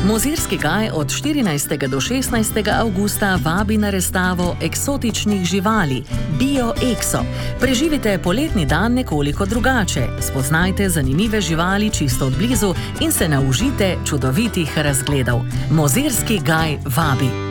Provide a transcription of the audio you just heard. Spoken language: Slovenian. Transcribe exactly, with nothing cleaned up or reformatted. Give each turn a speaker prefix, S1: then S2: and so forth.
S1: Mozirski gaj od štirinajstega do šestnajstega avgusta vabi na razstavo eksotičnih živali Bio Exo. Preživite poletni dan nekoliko drugače, spoznajte zanimive živali čisto od blizu in se naužite čudovitih razgledov. Mozirski gaj vabi.